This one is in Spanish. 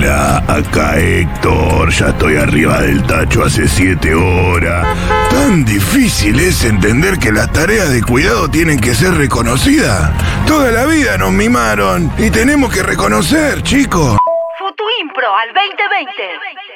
Hola, acá Héctor, ya estoy arriba del tacho hace 7 horas. Tan difícil es entender que las tareas de cuidado tienen que ser reconocidas. Toda la vida nos mimaron y tenemos que reconocer, chicos. Futuimpro al 2020.